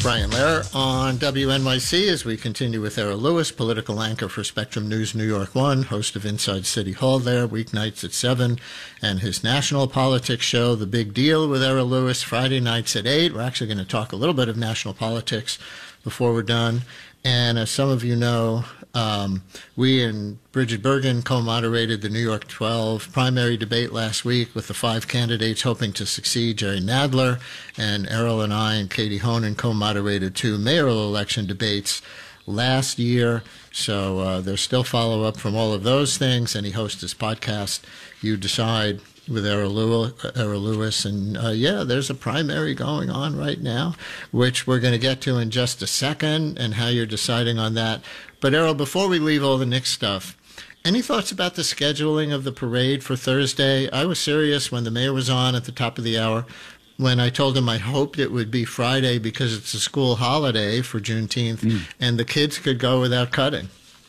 Brian Lehrer on WNYC as we continue with Errol Louis, political anchor for Spectrum News New York 1, host of Inside City Hall there, weeknights at 7, and his national politics show, The Big Deal with Errol Louis, Friday nights at 8. We're actually going to talk a little bit of national politics before we're done. And as some of you know, we and Bridget Bergen co-moderated the New York 12 primary debate last week with the 5 candidates hoping to succeed Jerry Nadler. And Errol and I and Katie Honan co-moderated 2 mayoral election debates last year. So there's still follow-up from all of those things. And he hosts his podcast, You Decide, with Errol Louis. And there's a primary going on right now, which we're going to get to in just a second, and how you're deciding on that. But Errol, before we leave all the Knicks stuff, any thoughts about the scheduling of the parade for Thursday? I was serious when the mayor was on at the top of the hour, when I told him I hoped it would be Friday because it's a school holiday for Juneteenth, and the kids could go without cutting.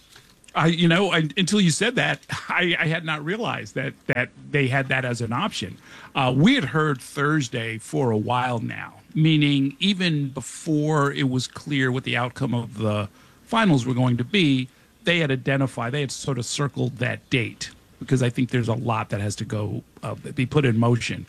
Until you said that, I had not realized that they had that as an option. We had heard Thursday for a while now, meaning even before it was clear what the outcome of the finals were going to be, they had sort of circled that date, because I think there's a lot that has to go be put in motion.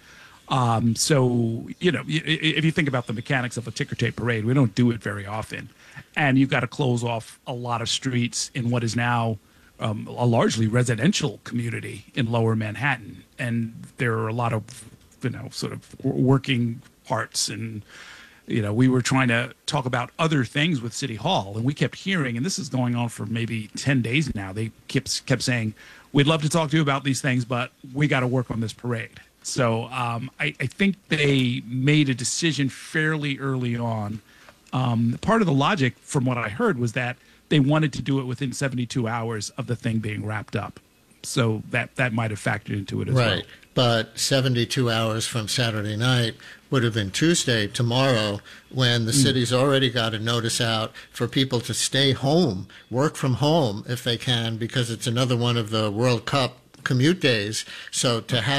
So, if you think about the mechanics of a ticker tape parade, we don't do it very often. And you've got to close off a lot of streets in what is now a largely residential community in Lower Manhattan. And there are a lot of, sort of working parts. And, we were trying to talk about other things with City Hall. And we kept hearing, and this is going on for maybe 10 days now, they kept saying, we'd love to talk to you about these things, but we got to work on this parade. So I think they made a decision fairly early on. Part of the logic, from what I heard, was that they wanted to do it within 72 hours of the thing being wrapped up. So that might have factored into it as well. Right. But 72 hours from Saturday night would have been Tuesday, tomorrow, when the city's already got a notice out for people to stay home, work from home if they can, because it's another one of the World Cup commute days. So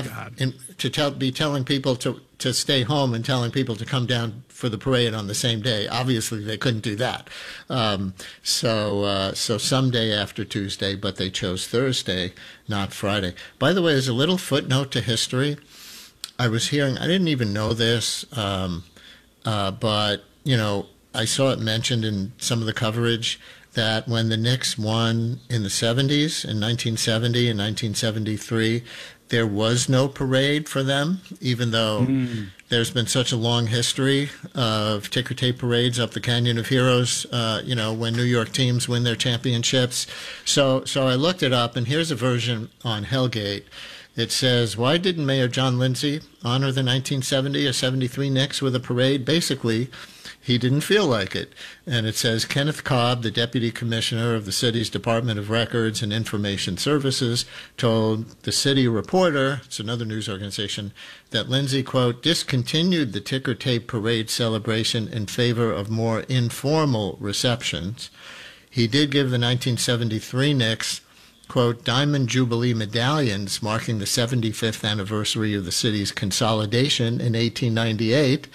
to be telling people to stay home and telling people to come down for the parade on the same day, obviously they couldn't do that. So someday after Tuesday, but they chose Thursday, not Friday. By the way, as a little footnote to history, I was hearing, I didn't even know this, but I saw it mentioned in some of the coverage that when the Knicks won in the 70s, in 1970 and 1973, there was no parade for them, even though there's been such a long history of ticker tape parades up the Canyon of Heroes, when New York teams win their championships. So I looked it up, and here's a version on Hellgate. It says, why didn't Mayor John Lindsay honor the 1970 or 73 Knicks with a parade? Basically, he didn't feel like it. And it says, Kenneth Cobb, the deputy commissioner of the city's Department of Records and Information Services, told the City Reporter, it's another news organization, that Lindsay, quote, discontinued the ticker tape parade celebration in favor of more informal receptions. He did give the 1973 Knicks, quote, Diamond Jubilee medallions marking the 75th anniversary of the city's consolidation in 1898.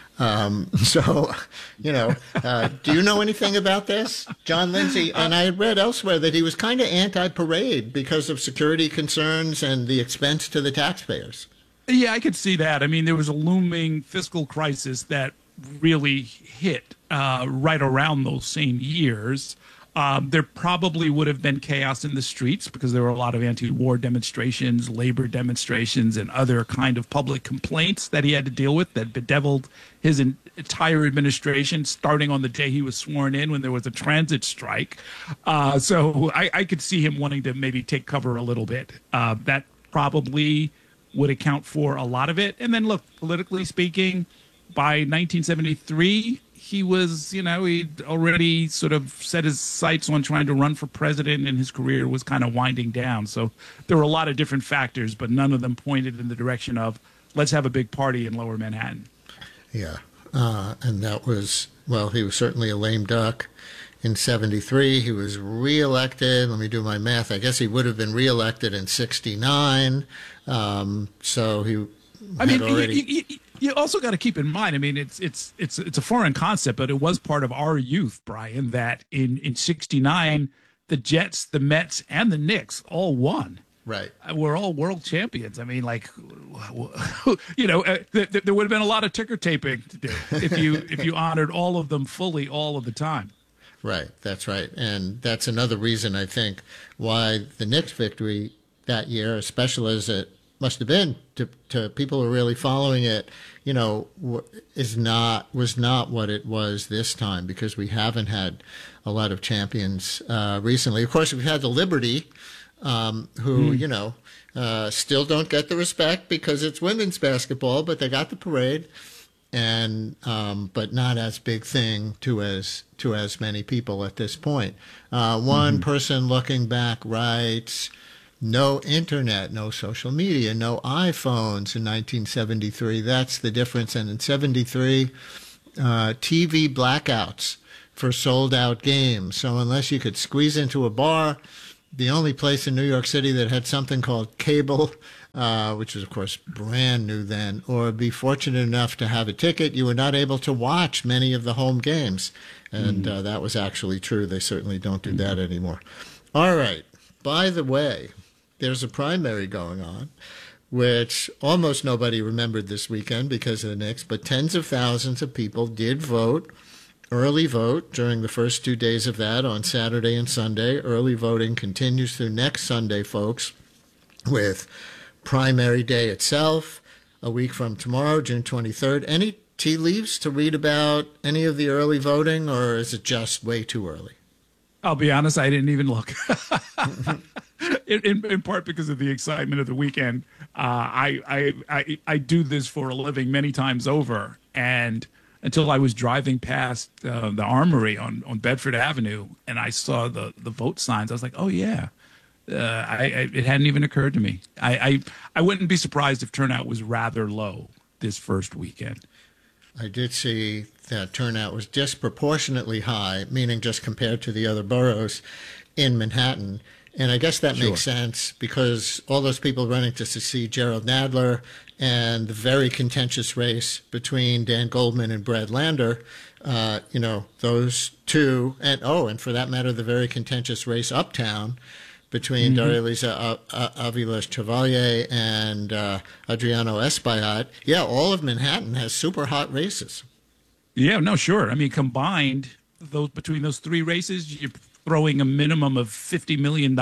Do you know anything about this? John Lindsay, and I had read elsewhere that he was kind of anti-parade because of security concerns and the expense to the taxpayers. Yeah, I could see that. I mean, there was a looming fiscal crisis that really hit right around those same years. There probably would have been chaos in the streets because there were a lot of anti-war demonstrations, labor demonstrations, and other kind of public complaints that he had to deal with that bedeviled his entire administration, starting on the day he was sworn in when there was a transit strike. So I could see him wanting to maybe take cover a little bit. That probably would account for a lot of it. And then, look, politically speaking, by 1973, he was, he'd already sort of set his sights on trying to run for president, and his career was kind of winding down. So there were a lot of different factors, but none of them pointed in the direction of, let's have a big party in Lower Manhattan. Yeah. And that was, well, he was certainly a lame duck. In 73, he was reelected. Let me do my math. I guess he would have been reelected in 69. So he had already... You also got to keep in mind. I mean, it's a foreign concept, but it was part of our youth, Brian. That in '69, the Jets, the Mets, and the Knicks all won. Right. We're all world champions. I mean, like, there would have been a lot of ticker taping to do if you honored all of them fully all of the time. Right. That's right. And that's another reason, I think, why the Knicks victory that year, as special as it must have been to people who are really following it, was not what it was this time, because we haven't had a lot of champions recently. Of course, we've had the Liberty, who still don't get the respect because it's women's basketball, but they got the parade, and but not as big thing to as many people at this point. One person looking back writes, no internet, no social media, no iPhones in 1973. That's the difference. And in 73, TV blackouts for sold-out games. So unless you could squeeze into a bar, the only place in New York City that had something called cable, which was, of course, brand new then, or be fortunate enough to have a ticket, you were not able to watch many of the home games. And that was actually true. They certainly don't do that anymore. All right. By the way, there's a primary going on, which almost nobody remembered this weekend because of the Knicks, but tens of thousands of people did vote, early vote, during the first 2 days of that on Saturday and Sunday. Early voting continues through next Sunday, folks, with primary day itself, a week from tomorrow, June 23rd. Any tea leaves to read about any of the early voting, or is it just way too early? I'll be honest, I didn't even look. In part because of the excitement of the weekend. I do this for a living many times over, and until I was driving past the Armory on Bedford Avenue, and I saw the vote signs, I was like, oh yeah. It hadn't even occurred to me. I wouldn't be surprised if turnout was rather low this first weekend. I did see that turnout was disproportionately high, meaning just compared to the other boroughs in Manhattan. And I guess that makes sense because all those people running to succeed Gerald Nadler and the very contentious race between Dan Goldman and Brad Lander, those two, and for that matter, the very contentious race uptown between Darya-Lisa Avila Chevalier and Adriano Espaillat. Yeah, all of Manhattan has super hot races. Yeah, no, sure. I mean, combined, between those three races, you're throwing a minimum of $50 million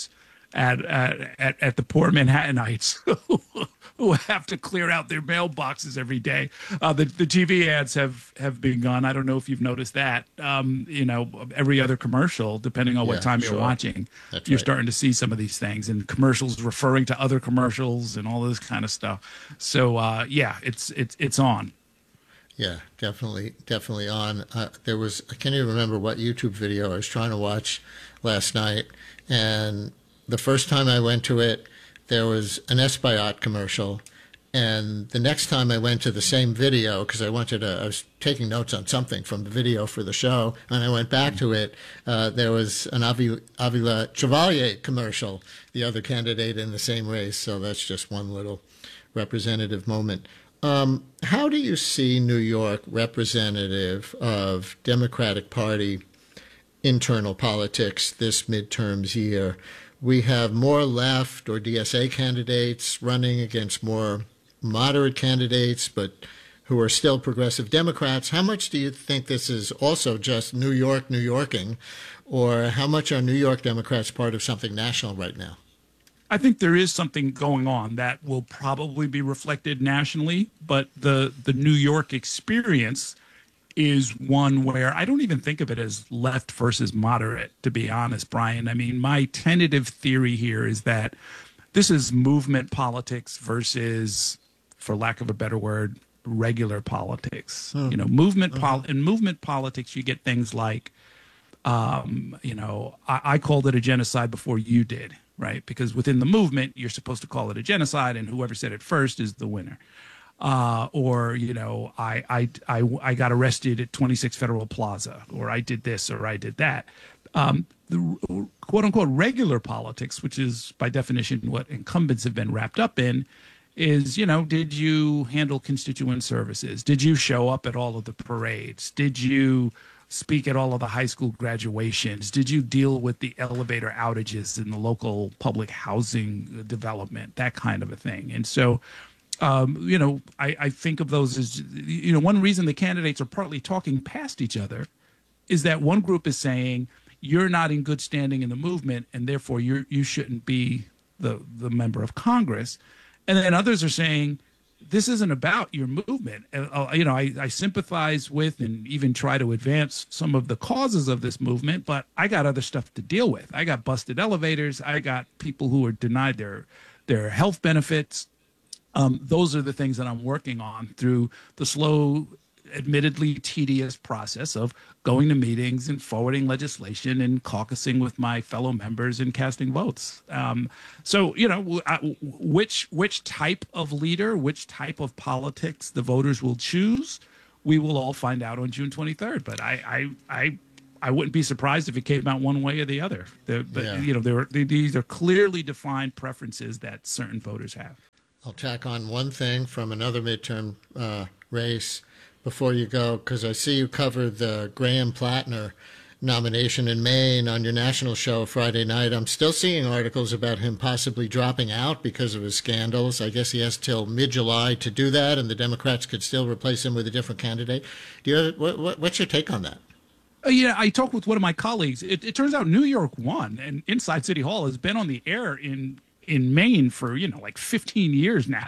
at the poor Manhattanites who have to clear out their mailboxes every day. The TV ads have begun. I don't know if you've noticed that. Every other commercial, depending on what time you're watching, you're starting to see some of these things, and commercials referring to other commercials and all this kind of stuff. So it's on. Yeah, definitely on. I can't even remember what YouTube video I was trying to watch last night, and the first time I went to it, there was an Espaillat commercial, and the next time I went to the same video, because I was taking notes on something from the video for the show, and I went back to it, there was an Avila Chevalier commercial, the other candidate in the same race, so that's just one little representative moment. How do you see New York representative of Democratic Party internal politics this midterms year? We have more left or DSA candidates running against more moderate candidates, but who are still progressive Democrats. How much do you think this is also just New Yorking, or how much are New York Democrats part of something national right now? I think there is something going on that will probably be reflected nationally, but the New York experience is one where I don't even think of it as left versus moderate, to be honest, Brian. I mean, my tentative theory here is that this is movement politics versus, for lack of a better word, regular politics. In movement politics, you get things like, I called it a genocide before you did. Right, because within the movement, you're supposed to call it a genocide, and whoever said it first is the winner. I got arrested at 26 Federal Plaza, or I did this, or I did that. The quote unquote regular politics, which is by definition what incumbents have been wrapped up in, is, you know, did you handle constituent services? Did you show up at all of the parades? Did you speak at all of the high school graduations? Did you deal with the elevator outages in the local public housing development, that kind of a thing? And so, you know, I think of those as, you know, one reason the candidates are partly talking past each other is that one group is saying, you're not in good standing in the movement, and therefore you shouldn't be the member of Congress. And then others are saying, this isn't about your movement. You know, I sympathize with and even try to advance some of the causes of this movement, but I got other stuff to deal with. I got busted elevators. I got people who are denied their health benefits. Those are the things that I'm working on through the slow, admittedly tedious process of going to meetings and forwarding legislation and caucusing with my fellow members and casting votes. So, you know, which type of leader, which type of politics the voters will choose, we will all find out on June 23rd. But I wouldn't be surprised if it came out one way or the other. You know, these are clearly defined preferences that certain voters have. I'll tack on one thing from another midterm race before you go, because I see you covered the Graham Plattner nomination in Maine on your national show Friday night. I'm still seeing articles about him possibly dropping out because of his scandals. I guess he has till mid-July to do that, and the Democrats could still replace him with a different candidate. Do you have, what's your take on that? Yeah, I talked with one of my colleagues. It turns out New York won, and Inside City Hall has been on the air in Maine for, you know, like 15 years now.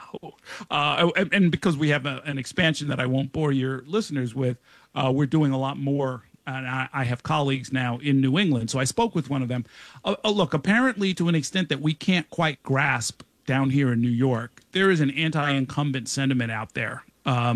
And because we have an expansion that I won't bore your listeners with, we're doing a lot more. And I have colleagues now in New England. So I spoke with one of them. Look, apparently to an extent that we can't quite grasp down here in New York, there is an anti-incumbent sentiment out there,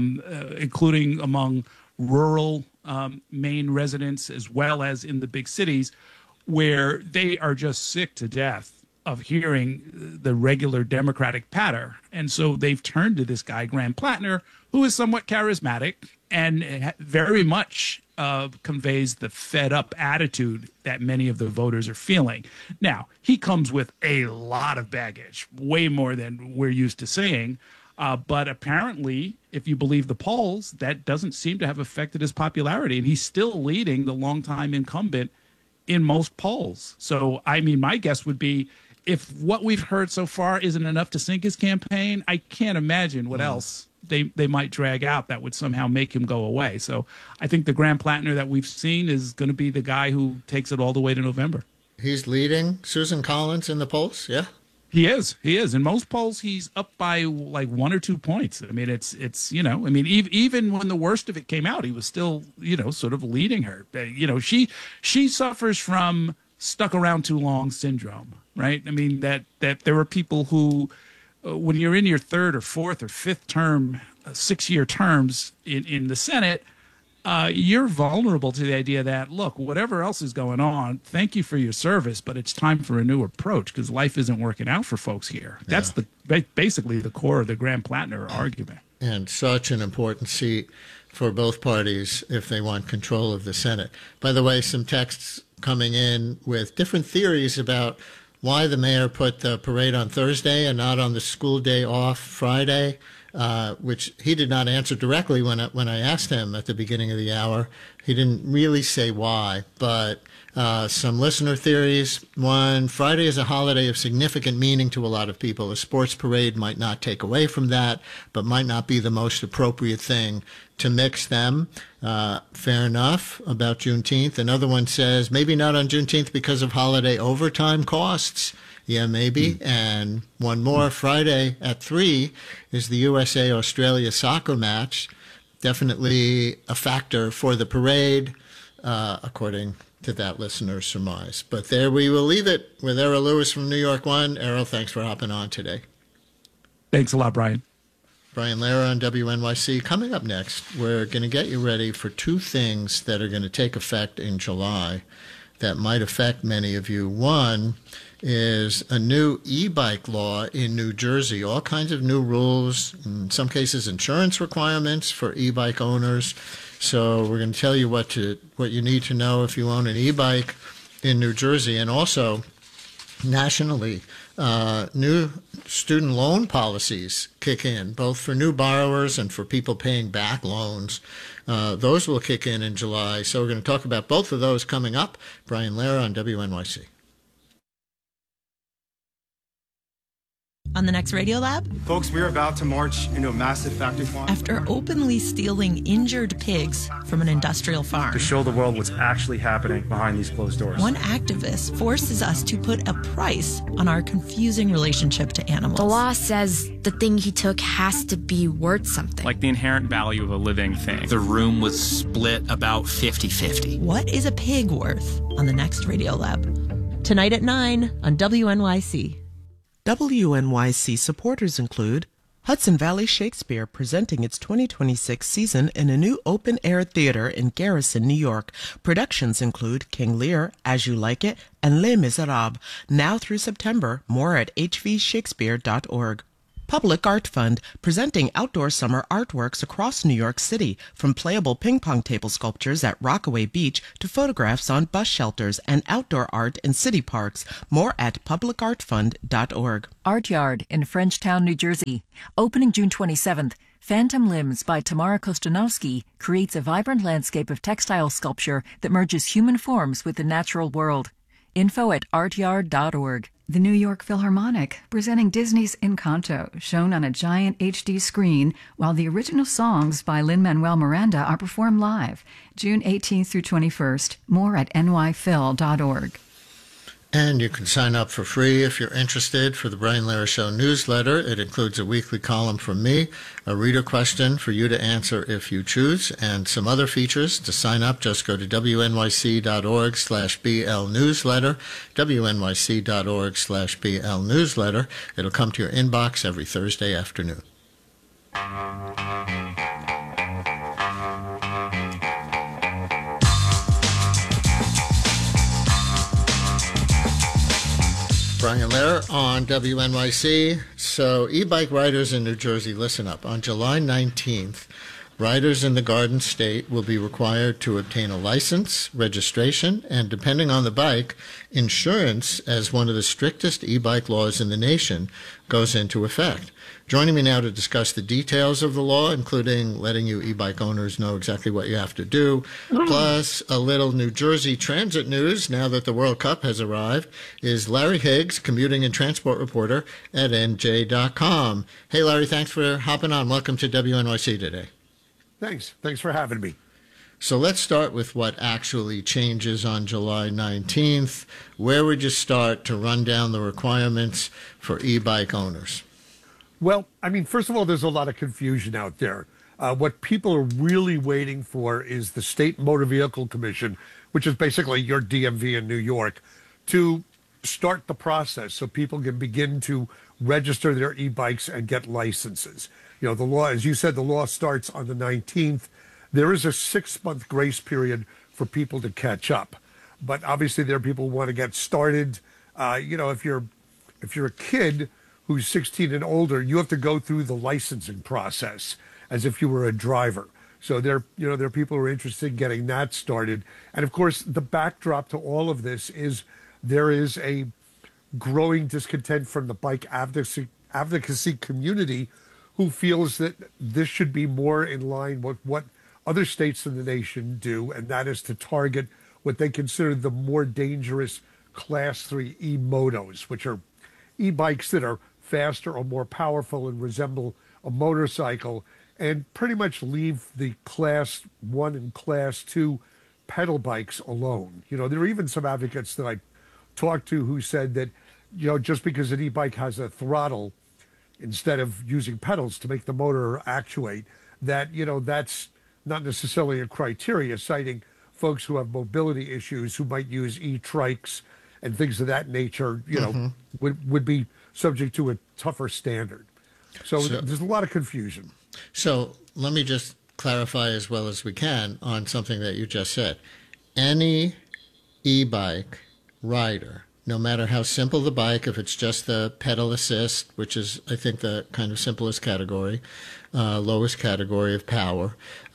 including among rural Maine residents as well as in the big cities, where they are just sick to death of hearing the regular Democratic patter. And so they've turned to this guy, Graham Plattner, who is somewhat charismatic and very much conveys the fed up attitude that many of the voters are feeling. Now, he comes with a lot of baggage, way more than we're used to seeing. But apparently, if you believe the polls, that doesn't seem to have affected his popularity. And he's still leading the longtime incumbent in most polls. So, I mean, my guess would be, if what we've heard so far isn't enough to sink his campaign, I can't imagine what else they might drag out that would somehow make him go away. So I think the Graham Plattner that we've seen is going to be the guy who takes it all the way to November. He's leading Susan Collins in the polls, yeah? He is. In most polls, he's up by like 1 or 2 points. I mean, it's you know, I mean, even when the worst of it came out, he was still, you know, sort of leading her. You know, she suffers from stuck around too long syndrome, right? I mean, that there are people who, when you're in your third or fourth or fifth term, 6-year terms in the Senate, you're vulnerable to the idea that, look, whatever else is going on, thank you for your service, but it's time for a new approach because life isn't working out for folks here. Yeah. That's basically the core of the Graham Plattner argument. And such an important seat for both parties if they want control of the Senate. By the way, some texts coming in with different theories about why the mayor put the parade on Thursday and not on the school day off Friday, which he did not answer directly when I asked him at the beginning of the hour. He didn't really say why, but some listener theories. One, Friday is a holiday of significant meaning to a lot of people. A sports parade might not take away from that, but might not be the most appropriate thing to mix them. Fair enough about Juneteenth. Another one says maybe not on Juneteenth because of holiday overtime costs. Yeah, maybe. And one more, Friday at 3 is the USA-Australia soccer match. Definitely a factor for the parade, according to that listener's surmise. But there we will leave it with Errol Louis from New York One. Errol, thanks for hopping on today. Thanks a lot, Brian. Brian Lara on WNYC. Coming up next, we're going to get you ready for 2 things that are going to take effect in July that might affect many of you. One is a new e-bike law in New Jersey. All kinds of new rules, in some cases insurance requirements for e-bike owners. So we're going to tell you what you need to know if you own an e-bike in New Jersey. And also, nationally, new student loan policies kick in, both for new borrowers and for people paying back loans. Those will kick in July. So we're going to talk about both of those coming up. Brian Lehrer on WNYC. On the next Radiolab? Folks, we're about to march into a massive factory farm. After openly stealing injured pigs from an industrial farm, To show the world what's actually happening behind these closed doors. one activist forces us to put a price on our confusing relationship to animals. The law says the thing he took has to be worth something. Like the inherent value of a living thing. The room was split about 50-50. What is a pig worth on the next Radiolab? Tonight at 9 on WNYC. WNYC supporters include Hudson Valley Shakespeare presenting its 2026 season in a new open-air theater in Garrison, New York. Productions include King Lear, As You Like It, and Les Miserables. Now through September. More at hvshakespeare.org. Public Art Fund, presenting outdoor summer artworks across New York City, from playable ping pong table sculptures at Rockaway Beach to photographs on bus shelters and outdoor art in city parks. More at publicartfund.org. Art Yard in Frenchtown, New Jersey. Opening June 27th, Phantom Limbs by Tamara Kostanovsky creates a vibrant landscape of textile sculpture that merges human forms with the natural world. Info at artyard.org. The New York Philharmonic, presenting Disney's Encanto, shown on a giant HD screen, while the original songs by Lin-Manuel Miranda are performed live, June 18th through 21st. More at nyphil.org. And you can sign up for free if you're interested for the Brian Lehrer Show newsletter. It includes a weekly column from me, a reader question for you to answer if you choose, and some other features. To sign up, just go to wnyc.org/BL newsletter, wnyc.org/BL newsletter. It'll come to your inbox every Thursday afternoon. Brian Lehrer on WNYC. So, e-bike riders in New Jersey, listen up. On July 19th, riders in the Garden State will be required to obtain a license, registration, and depending on the bike, insurance, as one of the strictest e-bike laws in the nation, goes into effect. Joining me now to discuss the details of the law, including letting you e-bike owners know exactly what you have to do, plus a little New Jersey transit news now that the World Cup has arrived, is Larry Higgs, commuting and transport reporter at NJ.com. Hey, Larry, thanks for hopping on. Welcome to WNYC today. Thanks. Thanks for having me. So let's start with what actually changes on July 19th. Where would you start to run down the requirements for e-bike owners? Well, I mean, first of all, there's a lot of confusion out there. What people are really waiting for is the State Motor Vehicle Commission, which is basically your DMV in New York, to start the process so people can begin to register their e-bikes and get licenses. You know, the law, as you said, the law starts on the 19th. There is a 6-month grace period for people to catch up. But obviously there are people who want to get started. You know, if you're a kid who's 16 and older, you have to go through the licensing process as if you were a driver. So there are people who are interested in getting that started. And of course, the backdrop to all of this is there is a growing discontent from the bike advocacy community, who feels that this should be more in line with what other states in the nation do, and that is to target what they consider the more dangerous Class 3 e-motos, which are e-bikes that are faster or more powerful and resemble a motorcycle, and pretty much leave the Class 1 and Class 2 pedal bikes alone. You know, there are even some advocates that I talked to who said that, you know, just because an e-bike has a throttle instead of using pedals to make the motor actuate, that, you know, that's not necessarily a criteria, citing folks who have mobility issues who might use e-trikes and things of that nature, you know, would be subject to a tougher standard. So there's a lot of confusion. So let me just clarify as well as we can on something that you just said. Any e-bike rider, no matter how simple the bike, if it's just the pedal assist, which is, I think, the kind of simplest category, lowest category of power,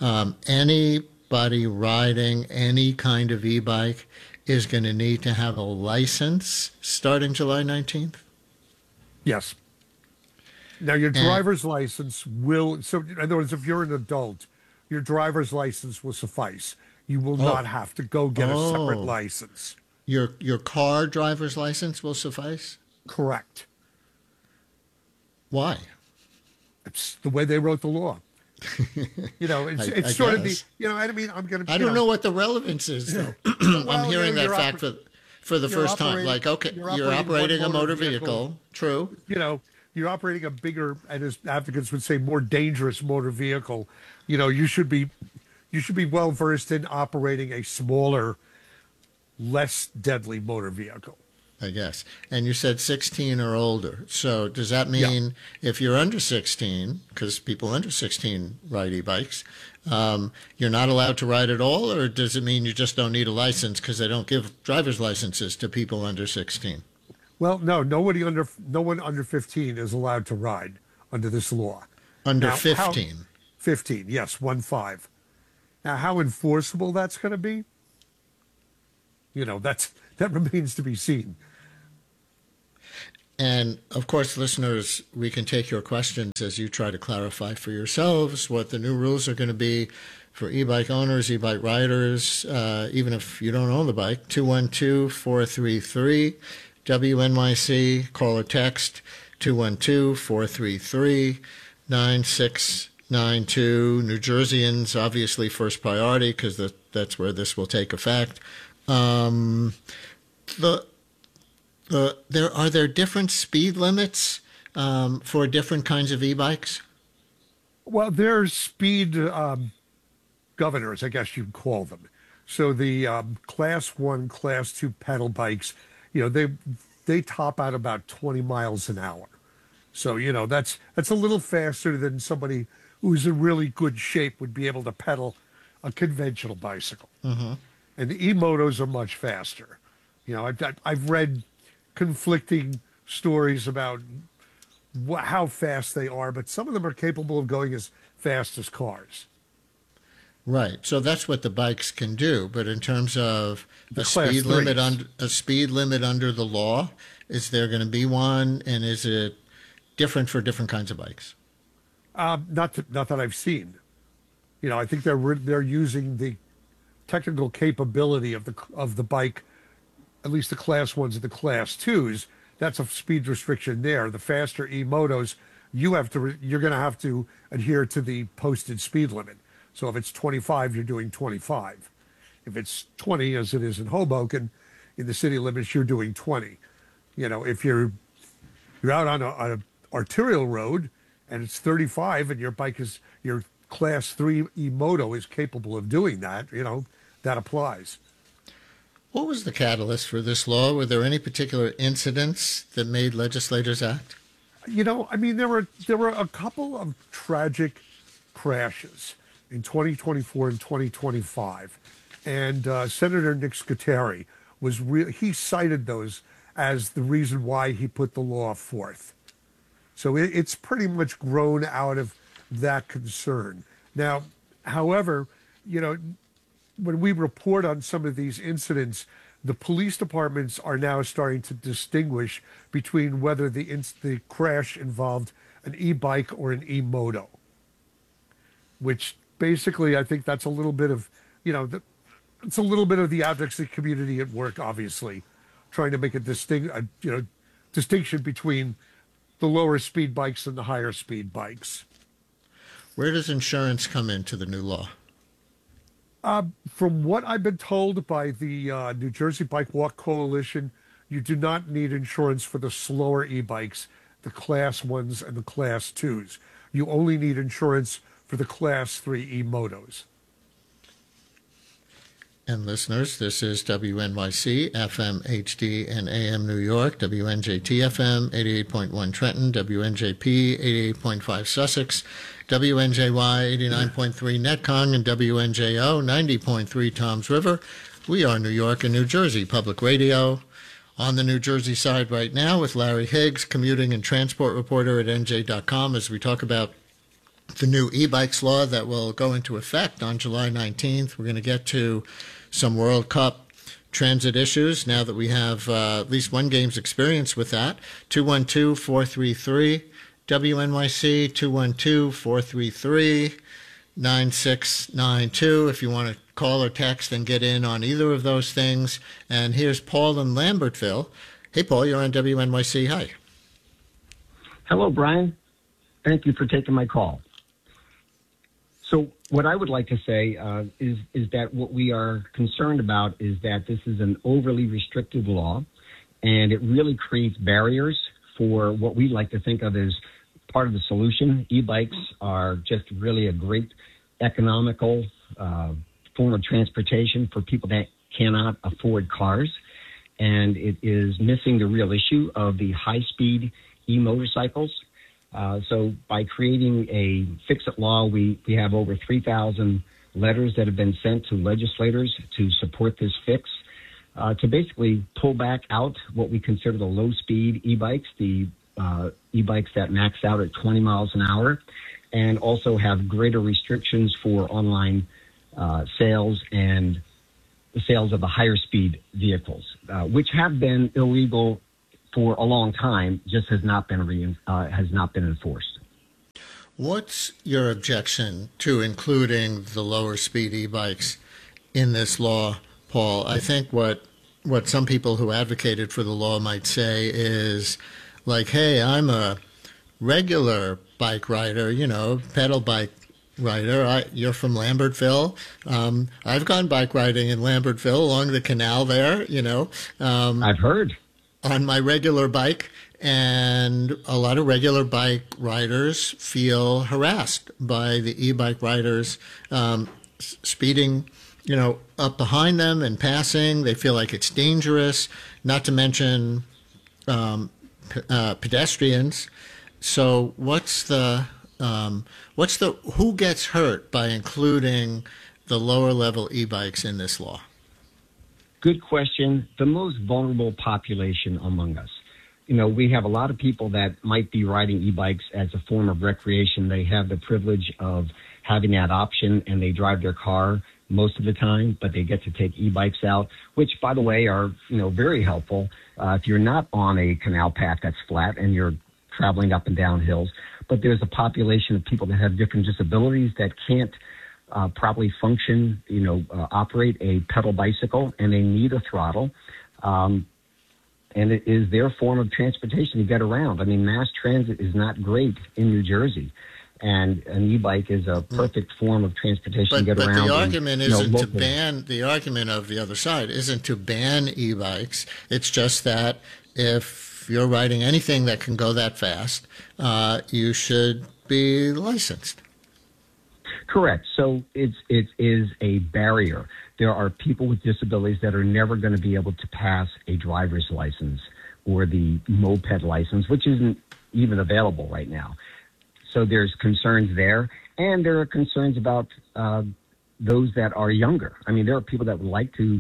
anybody riding any kind of e-bike is going to need to have a license starting July 19th? Yes. Now, your driver's license will, so in other words, if you're an adult, your driver's license will suffice. You will not have to go get a separate license. Your car driver's license will suffice? Correct. Why? It's the way they wrote the law. It's sort of the, I mean, I'm going to. I don't know what the relevance is, though. I'm hearing that fact for the first time. Like, okay, you're operating a motor vehicle. True. You're operating a bigger, and as advocates would say, more dangerous motor vehicle. You should be well versed in operating a smaller, less deadly motor vehicle. I guess. And you said 16 or older. So does that mean if you're under 16, because people under 16 ride e-bikes, you're not allowed to ride at all? Or does it mean you just don't need a license because they don't give driver's licenses to people under 16? Well, no one under 15 is allowed to ride under this law. Under 15? 15, yes, 1-5. Now, how enforceable that's going to be, that remains to be seen. And, of course, listeners, we can take your questions as you try to clarify for yourselves what the new rules are going to be for e-bike owners, e-bike riders, even if you don't own the bike. 212-433-WNYC. Call or text 212-433-9692. New Jerseyans, obviously, first priority because that's where this will take effect. Are there different speed limits for different kinds of e-bikes? Well, there's speed governors, I guess you'd call them. So the Class 1, Class 2 pedal bikes, they top out about 20 miles an hour. So, that's a little faster than somebody who's in really good shape would be able to pedal a conventional bicycle. Mm-hmm. And the e-motos are much faster. I've read conflicting stories about how fast they are, but some of them are capable of going as fast as cars. Right. So that's what the bikes can do. But in terms of a speed limit under the law, is there going to be one, and is it different for different kinds of bikes? Not that I've seen. I think they're using the technical capability of the bike, at least the Class 1s and the Class 2s. That's a speed restriction there. The faster e-motos, you're going to have to adhere to the posted speed limit. So if it's 25, you're doing 25. If it's 20, as it is in Hoboken, in the city limits, you're doing 20. If you're out on an arterial road and it's 35 and your Class 3 e-moto is capable of doing that, that applies. What was the catalyst for this law? Were there any particular incidents that made legislators act? There were a couple of tragic crashes in 2024 and 2025, and Senator Nick Scuteri he cited those as the reason why he put the law forth. So it's pretty much grown out of that concern. Now, however, when we report on some of these incidents, the police departments are now starting to distinguish between whether the crash involved an e-bike or an e-moto, which basically I think that's a little bit of, it's a little bit of the advocacy community at work, obviously, trying to make a distinction between the lower speed bikes and the higher speed bikes. Where does insurance come into the new law? From what I've been told by the New Jersey Bike Walk Coalition, you do not need insurance for the slower e-bikes, the Class 1s and the Class 2s. You only need insurance for the Class 3 e-motos. And listeners, this is WNYC, FM, HD, and AM New York, WNJT FM, 88.1 Trenton, WNJP, 88.5 Sussex, WNJY, 89.3 Netcong, and WNJO, 90.3 Toms River. We are New York and New Jersey Public Radio. On the New Jersey side right now with Larry Higgs, commuting and transport reporter at NJ.com, as we talk about the new e-bikes law that will go into effect on July 19th. We're going to get to some World Cup transit issues, now that we have at least one game's experience with that. 212-433-WNYC, 212-433-9692 if you want to call or text and get in on either of those things. And here's Paul in Lambertville. Hey, Paul, you're on WNYC. Hi. Hello, Brian. Thank you for taking my call. So what I would like to say is that what we are concerned about is that this is an overly restrictive law, and it really creates barriers for what we like to think of as part of the solution. E-bikes are just really a great economical form of transportation for people that cannot afford cars, and it is missing the real issue of the high-speed e-motorcycles. So by creating a fix-it law, we have over 3,000 letters that have been sent to legislators to support this fix, to basically pull back out what we consider the low-speed e-bikes, the e-bikes that max out at 20 miles an hour, and also have greater restrictions for online sales and the sales of the higher-speed vehicles, which have been illegal for a long time, just has not been enforced. What's your objection to including the lower speed e-bikes in this law, Paul? I think what some people who advocated for the law might say is like, hey, I'm a regular bike rider, pedal bike rider. You're from Lambertville. I've gone bike riding in Lambertville along the canal there, I've heard. On my regular bike, and a lot of regular bike riders feel harassed by the e-bike riders speeding, up behind them and passing. They feel like it's dangerous, not to mention pedestrians. So who gets hurt by including the lower level e-bikes in this law? Good question. The most vulnerable population among us. We have a lot of people that might be riding e-bikes as a form of recreation. They have the privilege of having that option, and they drive their car most of the time, but they get to take e-bikes out, which, by the way, are, very helpful if you're not on a canal path that's flat and you're traveling up and down hills. But there's a population of people that have different disabilities that can't properly function, operate a pedal bicycle, and they need a throttle. And it is their form of transportation to get around. I mean, mass transit is not great in New Jersey, and an e-bike is a perfect form of transportation to get around. But the argument isn't to ban, the argument of the other side isn't to ban e-bikes. It's just that if you're riding anything that can go that fast, you should be licensed. Correct. So it is a barrier. There are people with disabilities that are never going to be able to pass a driver's license or the moped license, which isn't even available right now. So there's concerns there, and there are concerns about those that are younger. I mean, there are people that would like to,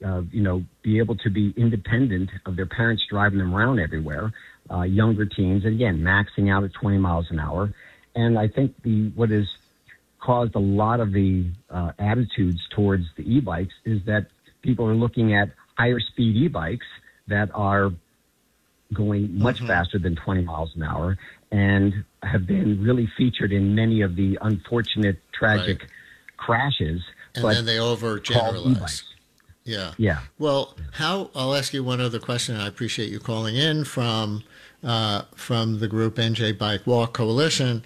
be able to be independent of their parents driving them around everywhere, younger teens, and again, maxing out at 20 miles an hour. And I think what is caused a lot of the attitudes towards the e-bikes is that people are looking at higher speed e-bikes that are going much faster than 20 miles an hour and have been really featured in many of the unfortunate, tragic crashes. And then they overgeneralize. Yeah. Well, I'll ask you one other question. I appreciate you calling in from the group NJ Bike Walk Coalition.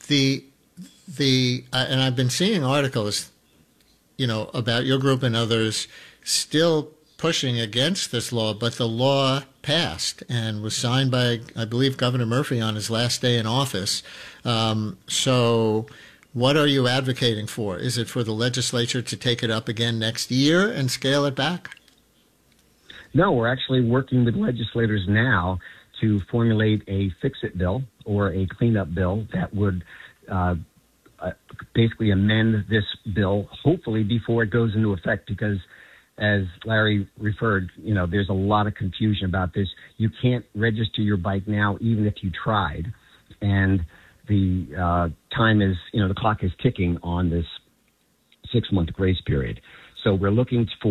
And I've been seeing articles, about your group and others still pushing against this law, but the law passed and was signed by, I believe, Governor Murphy on his last day in office. So what are you advocating for? Is it for the legislature to take it up again next year and scale it back? No, we're actually working with legislators now to formulate a fix-it bill or a cleanup bill that would basically amend this bill, hopefully before it goes into effect, because as Larry referred, there's a lot of confusion about this. You can't register your bike now, even if you tried. And the time is, the clock is ticking on this 6-month grace period. So we're looking for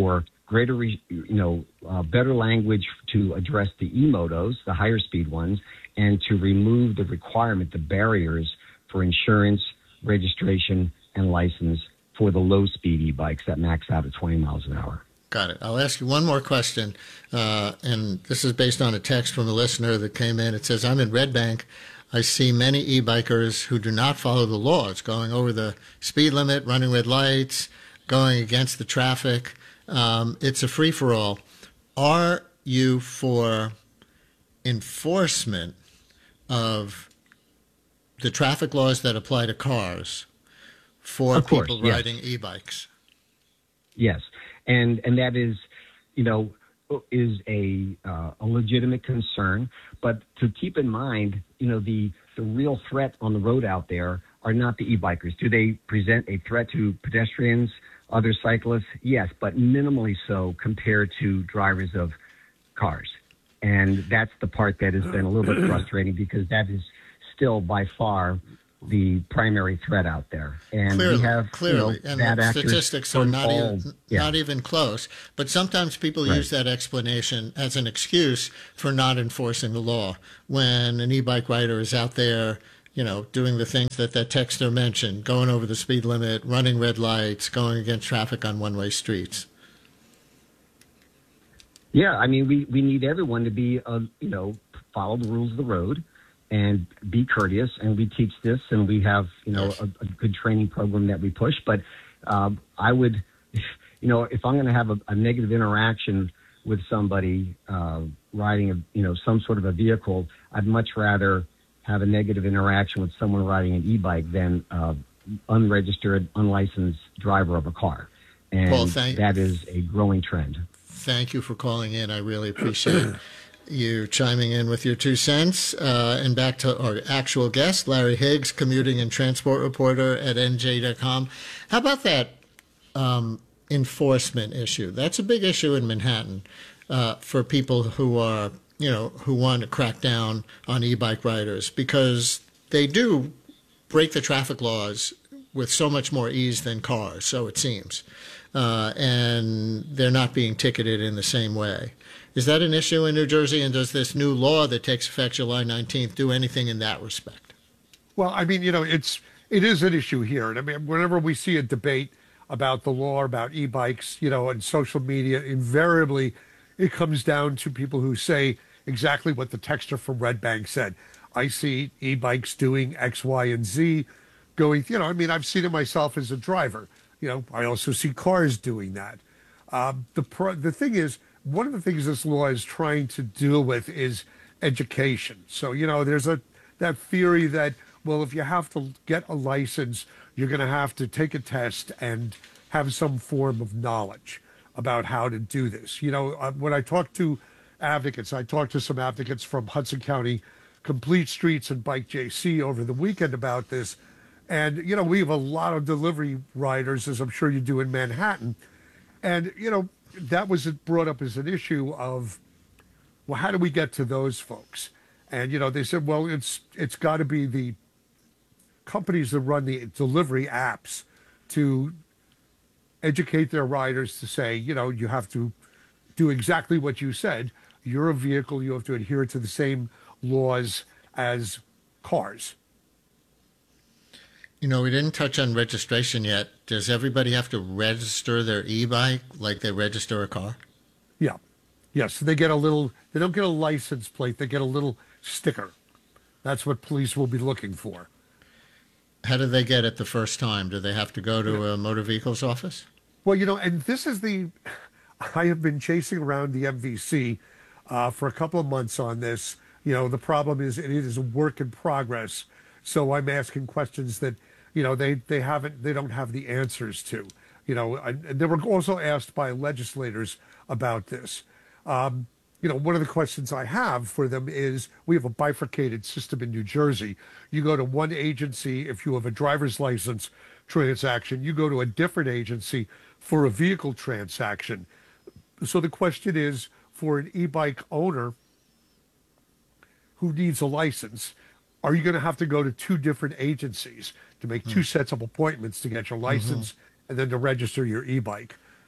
better language to address the e-motos, the higher speed ones, and to remove the requirement, the barriers for insurance, registration, and license for the low speed e-bikes that max out at 20 miles an hour. Got it. I'll ask you one more question, and this is based on a text from a listener that came in. It says, I'm in Red Bank. I see many e-bikers who do not follow the laws, going over the speed limit, running red lights, going against the traffic. It's a free-for-all. Are you for enforcement of the traffic laws that apply to cars for people riding e-bikes? Yes, and that is, is a legitimate concern. But to keep in mind, the real threat on the road out there are not the e-bikers. Do they present a threat to pedestrians, other cyclists? Yes, but minimally so compared to drivers of cars. And that's the part that has been a little bit frustrating, because that is still by far the primary threat out there. And clearly, we have and the statistics are not even close. But sometimes people use that explanation as an excuse for not enforcing the law. When an e-bike rider is out there, doing the things that texter mentioned, going over the speed limit, running red lights, going against traffic on one-way streets. Yeah, I mean, we need everyone to be, follow the rules of the road and be courteous. And we teach this, and we have, a good training program that we push. But I would, if I'm going to have a negative interaction with somebody riding, some sort of a vehicle, I'd much rather have a negative interaction with someone riding an e-bike than unregistered, unlicensed driver of a car. And that is a growing trend. Thank you for calling in. I really appreciate you chiming in with your 2 cents. And back to our actual guest, Larry Higgs, commuting and transport reporter at NJ.com. How about that enforcement issue? That's a big issue in Manhattan for people who are, who want to crack down on e-bike riders, because they do break the traffic laws with so much more ease than cars, so it seems. And they're not being ticketed in the same way. Is that an issue in New Jersey, and does this new law that takes effect July 19th do anything in that respect? Well, I mean, it is an issue here. And I mean, whenever we see a debate about the law, about e-bikes, and social media, invariably it comes down to people who say exactly what the texter from Red Bank said. I see e-bikes doing X, Y, and Z, going, I've seen it myself as a driver. I also see cars doing that. The thing is, one of the things this law is trying to deal with is education. So, there's that theory that, well, if you have to get a license, you're going to have to take a test and have some form of knowledge about how to do this. When I talk to advocates, I talked to some advocates from Hudson County Complete Streets and Bike JC over the weekend about this. And, we have a lot of delivery riders, as I'm sure you do in Manhattan. And, that was brought up as an issue of, well, how do we get to those folks? And, they said, well, it's got to be the companies that run the delivery apps to educate their riders to say, you have to do exactly what you said. You're a vehicle. You have to adhere to the same laws as cars. We didn't touch on registration yet. Does everybody have to register their e-bike like they register a car? Yeah. Yes. They don't get a license plate. They get a little sticker. That's what police will be looking for. How do they get it the first time? Do they have to go to a motor vehicles office? Well, and this is I have been chasing around the MVC for a couple of months on this. The problem is it is a work in progress. So I'm asking questions that, they don't have the answers to, and they were also asked by legislators about this. One of the questions I have for them is, we have a bifurcated system in New Jersey. You go to one agency if you have a driver's license transaction. You go to a different agency for a vehicle transaction. So the question is, for an e-bike owner who needs a license, are you going to have to go to 2 different agencies to make 2 sets of appointments to get your license and then to register your e-bike?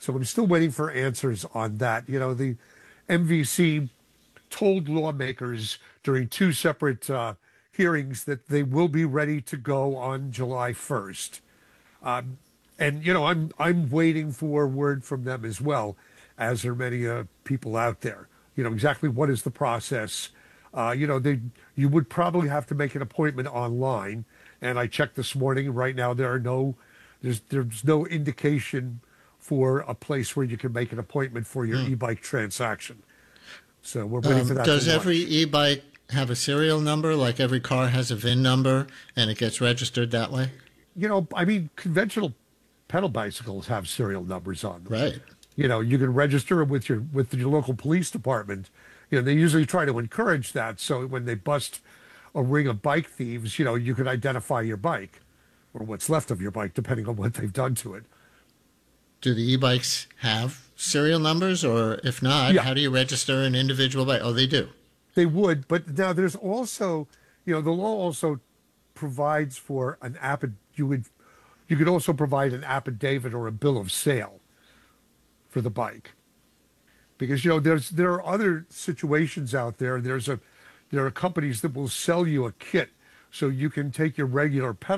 So I'm still waiting for answers on that. You know, the MVC told lawmakers during two separate hearings that they will be ready to go on July 1st. And, you know, I'm waiting for word from them as well, as are many people out there. You know, exactly what is the process. You know, you would probably have to make an appointment online. And I checked this morning. Right now, there's no indication for a place where you can make an appointment for your e-bike transaction. So we're waiting for that. Does every e-bike have a serial number, like every car has a VIN number, and it gets registered that way? You know, I mean, conventional pedal bicycles have serial numbers on them. Right. You know, you can register with your local police department. You know, they usually try to encourage that. So when they bust a ring of bike thieves, you know, you can identify your bike or what's left of your bike, depending on what they've done to it. Do the e-bikes have serial numbers? Or if not, how do you register an individual bike? Oh, they do. They would. But now there's also, you know, the law also provides for an you could also provide an affidavit or a bill of sale for the bike. Because, you know, there are other situations out there. There are companies that will sell you a kit so you can take your regular pedal